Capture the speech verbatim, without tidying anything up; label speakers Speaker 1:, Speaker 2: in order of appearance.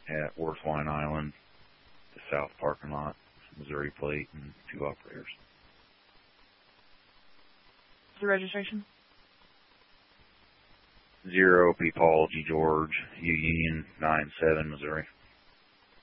Speaker 1: at Worth Wine Island, the south parking lot, Missouri plate, and two operators.
Speaker 2: The registration?
Speaker 1: Zero P. Paul G. George, U Union, nine seven, Missouri.